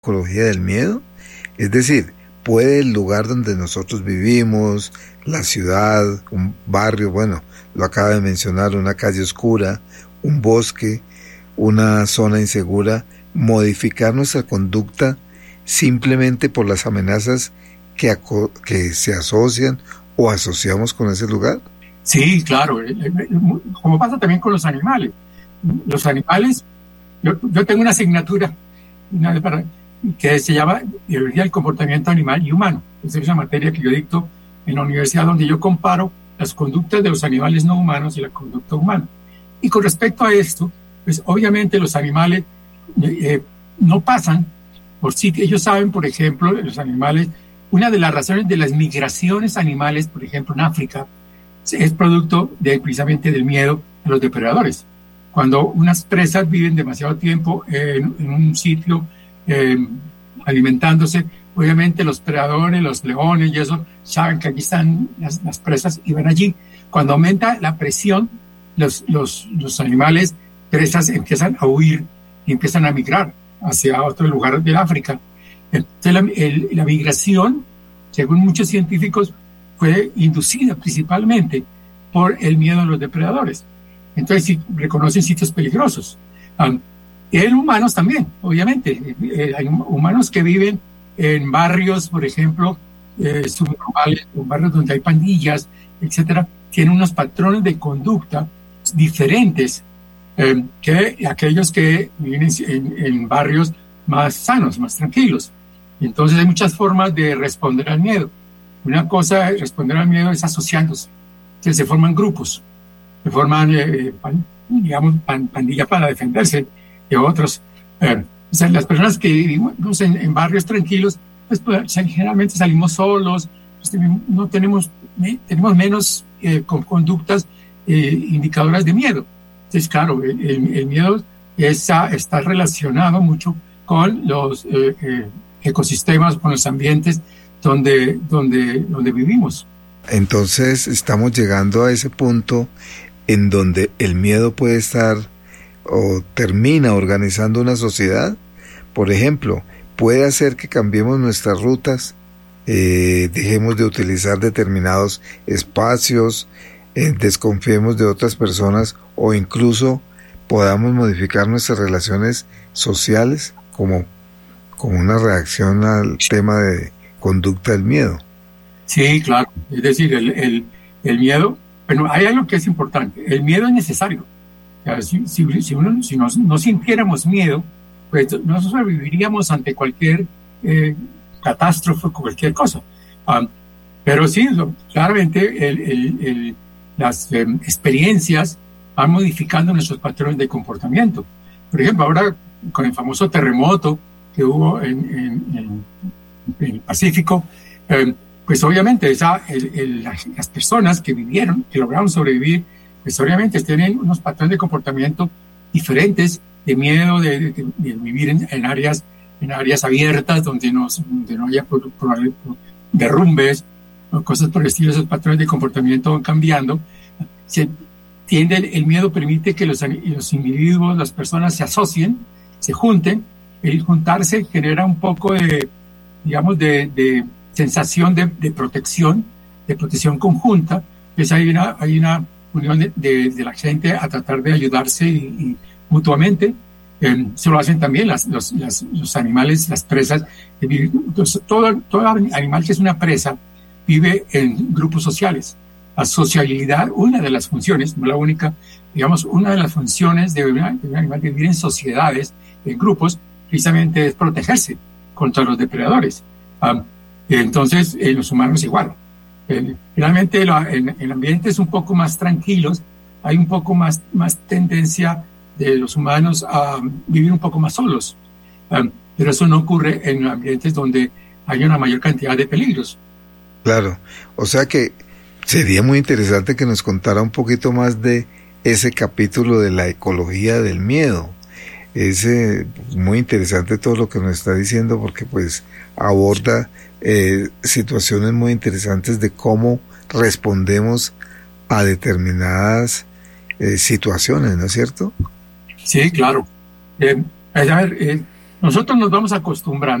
Ecología del miedo? Es decir, ¿puede el lugar donde nosotros vivimos, la ciudad, un barrio, bueno, lo acaba de mencionar, una calle oscura, un bosque, una zona insegura, modificar nuestra conducta simplemente por las amenazas que se asocian o asociamos con ese lugar? Sí, claro, como pasa también con los animales. Los animales, yo tengo una asignatura que se llama Biología del Comportamiento Animal y Humano. Esa es una materia que yo dicto en la universidad, donde yo comparo las conductas de los animales no humanos y la conducta humana. Y con respecto a esto, pues obviamente los animales no pasan por sitios. Ellos saben, por ejemplo, los animales, una de las razones de las migraciones animales, por ejemplo, en África, es producto precisamente del miedo a los depredadores. Cuando unas presas viven demasiado tiempo en un sitio alimentándose, obviamente los predadores, los leones y eso, saben que allí están las presas y van allí. Cuando aumenta la presión, los animales presas empiezan a huir y empiezan a migrar hacia otro lugar de África. Entonces la migración, según muchos científicos, fue inducida principalmente por el miedo a los depredadores. Entonces, sí, reconocen sitios peligrosos. Y hay humanos también, obviamente. Hay humanos que viven en barrios, por ejemplo, subnormales, en barrios donde hay pandillas, etcétera, tienen unos patrones de conducta diferentes que aquellos que viven en barrios más sanos, más tranquilos. Entonces, hay muchas formas de responder al miedo. Una cosa de responder al miedo es asociándose. Entonces, se forman grupos, se forman, pandillas para defenderse de otros. O sea, las personas que vivimos en barrios tranquilos, pues generalmente salimos solos, pues, tenemos menos conductas indicadoras de miedo. Entonces, claro, el miedo está relacionado mucho con los ecosistemas, con los ambientes donde vivimos. Entonces estamos llegando a ese punto en donde el miedo puede estar o termina organizando una sociedad. Por ejemplo, puede hacer que cambiemos nuestras rutas, dejemos de utilizar determinados espacios, desconfiemos de otras personas o incluso podamos modificar nuestras relaciones sociales como una reacción al tema de conducta del miedo. Sí, claro. Es decir, el miedo, bueno, hay algo que es importante. El miedo es necesario. O sea, si no sintiéramos miedo, pues no sobreviviríamos ante cualquier catástrofe, cualquier cosa. Pero sí, claramente las experiencias van modificando nuestros patrones de comportamiento. Por ejemplo, ahora con el famoso terremoto que hubo en el Pacífico, pues obviamente las personas que vivieron, que lograron sobrevivir, pues obviamente tienen unos patrones de comportamiento diferentes, de miedo, de vivir en áreas abiertas donde no haya derrumbes o cosas por el estilo. Esos patrones de comportamiento van cambiando. El miedo permite que los individuos, las personas se asocien, se junten. El juntarse genera un poco de sensación de protección conjunta. Pues hay una unión de la gente a tratar de ayudarse y mutuamente. Se lo hacen también los animales, las presas. Todo animal que es una presa vive en grupos sociales. La sociabilidad, una de las funciones, no la única, una de las funciones de un animal vivir en sociedades, en grupos, precisamente es protegerse contra los depredadores. Entonces, los humanos igual. Realmente en ambientes un poco más tranquilos hay un poco más tendencia de los humanos a vivir un poco más solos. Pero eso no ocurre en ambientes donde hay una mayor cantidad de peligros. Claro, o sea que sería muy interesante que nos contara un poquito más de ese capítulo de la ecología del miedo. Es muy interesante todo lo que nos está diciendo porque pues aborda situaciones muy interesantes de cómo respondemos a determinadas situaciones, ¿no es cierto? Sí, claro. Nosotros nos vamos acostumbrando.